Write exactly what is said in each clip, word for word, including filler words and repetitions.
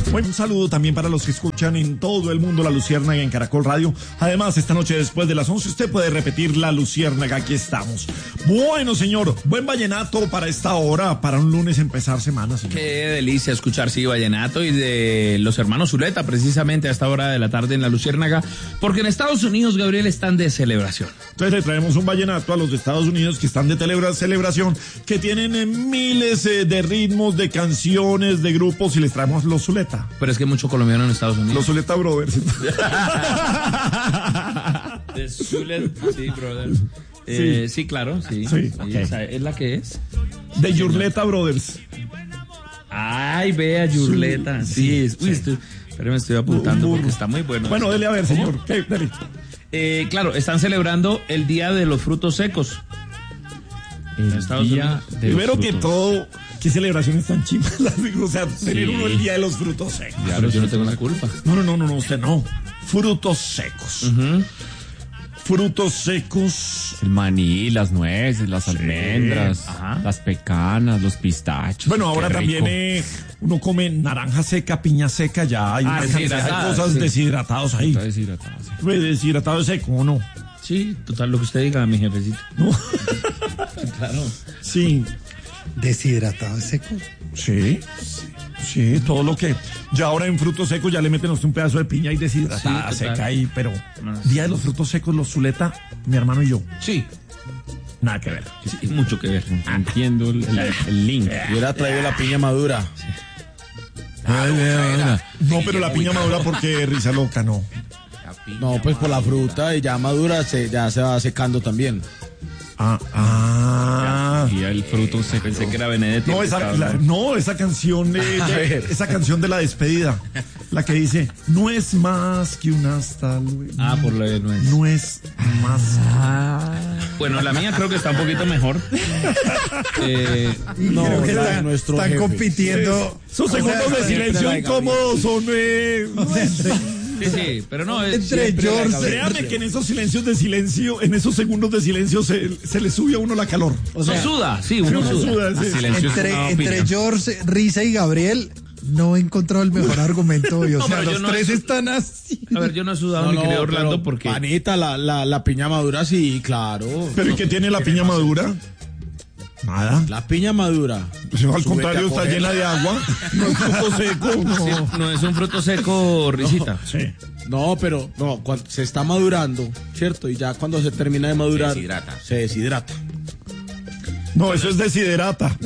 Buen saludo también para los que escuchan en todo el mundo La Luciérnaga en Caracol Radio. Además, esta noche después de las once usted puede repetir La Luciérnaga, aquí estamos. Bueno, señor, buen vallenato para esta hora, para un lunes empezar semana, señor. Qué delicia escuchar, sí, vallenato y de los hermanos Zuleta, precisamente a esta hora de la tarde en La Luciérnaga, porque en Estados Unidos, Gabriel, están de celebración. Entonces le traemos un vallenato a los de Estados Unidos que están de telebra- celebración, que tienen eh, miles eh, de ritmos, de canciones, de grupos, y les traemos los Zuleta. Pero es que mucho colombiano en Estados Unidos. Los Zuleta Brothers. De Zuleta, sí, brothers. Eh, sí. sí, claro, sí. Sí, sí, okay. Esa ¿es la que es? De Yurleta Brothers. Ay, vea, Yurleta. Sí, sí, uy, sí. Estoy, pero me estoy apuntando porque está muy bueno. Bueno, dele a ver, señor. ¿Qué? Dele. Eh, claro, están celebrando el Día de los Frutos Secos. El en Estados día Unidos. de Primero los que frutos. todo, qué celebraciones tan chimas. O sea, tener Sí. uno el día de los frutos secos. Claro, yo no tengo la culpa. No, no, no, no, no, usted no. Frutos secos. Uh-huh. Frutos secos. El maní, las nueces, las almendras, Ajá. las pecanas, los pistachos. Bueno, Qué ahora rico. también eh, uno come naranja seca, piña seca, ya hay Ah, una cantidad de deshidratadas, cosas sí. deshidratados ahí. Está deshidratado, sí. Pues deshidratado es seco, ¿o no? Sí, total, lo que usted diga, mi jefecito. No. Claro. Sí, Deshidratado seco. sí, sí, todo lo que... Ya ahora en frutos secos ya le meten a usted un pedazo de piña y deshidratada, Sí, total. seca ahí, pero... No, Día de los frutos secos, los Zuleta, mi hermano y yo. Sí, Nada que ver. sí, mucho que ver. Entiendo el, el- el link. Hubiera traído la piña madura. No, pero la piña madura porque risa loca, no. No, pues por la fruta y ya madura se, ya se va secando también. Ah, ah. Y el fruto se Pensé que era Benedetti. No, esa, la- no, esa canción de, de- esa canción de la despedida, la que dice, no es más que un hasta luego. Ah, por lo de nuez. No es más. Bueno, la mía creo que está un poquito mejor. Eh, No, Creo que la de están, nuestro están jefe. compitiendo. Sus O sea, segundos de siempre silencio la incómodos son... Eh, O sea, entre, sí, sí, pero no es... entre siempre la George. cabeza. créame que en esos silencios de silencio, en esos segundos de silencio se, se le sube a uno la calor. O sea, no suda, sí, uno Uno suda. suda, sí. silencio es una entre, entre opinión. George, Risa y Gabriel, no he encontrado el mejor argumento hoy. O No, sea, pero yo los no tres he- están así. A ver, yo no he sudado, No, mi no, querido Orlando, pero, porque... Panita, la, la, la piña madura, sí, claro. ¿Pero y qué tiene la piña madura? Nada. La piña madura. Pues, al Súbete contrario, a está cogerla. llena de agua. No es fruto seco. Sí, No. no es un fruto seco, risita. Sí. No, pero no, cuando se está madurando, ¿cierto? Y ya cuando se termina de madurar, se deshidrata. Se deshidrata. No, eso es desiderata.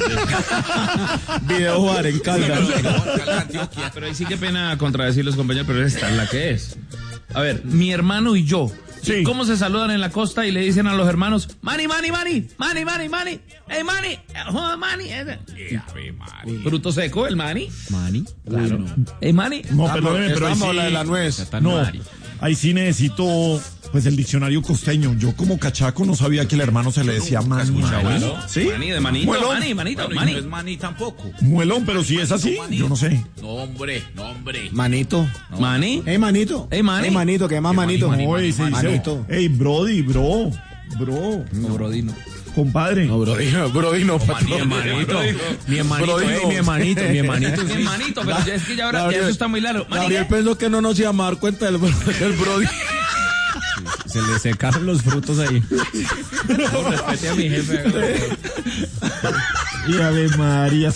Video jugar en Caldas. Pero ahí sí que pena contradecir los compañeros, pero esta es la que es. A ver, mi hermano y yo. Sí. ¿Cómo se saludan en la costa y le dicen a los hermanos, Mani, Mani, Mani, Mani, Mani, Mani, hey, Mani, joda, Mani? ese"? Fruto seco, el Mani. Mani. Claro. Hey, Mani. No, Ah, perdóneme, pero ahí estamos sí, hablando de la nuez. no, ahí sí necesito pues el diccionario costeño. Yo como cachaco no sabía que el hermano se le decía mani. Claro. ¿Sí? Mani de manito, Muelón. Mani, manito, Bueno, y Mani. no es maní tampoco. Muelón, pero si es así, yo no sé. No, hombre, no, hombre. Manito. Mani. Hey, manito. Hey, mani. Hey, manito, que más manito. mani, Oye, se dice, manito. hey, brody, bro, bro, No, brodino. compadre. No, bro, bro, no, Maní, patrón. manito. Mi hermanito, Brodino. ey, mi hermanito, mi hermanito. Mi hermanito, pero ya es que ya ahora ya Gabriel- eso está muy largo. Mani, Gabriel ¿qué? pensó que no nos íbamos a dar cuenta del, del Brody. Se le secaron los frutos ahí. Respete a mi jefe. Y Ave María.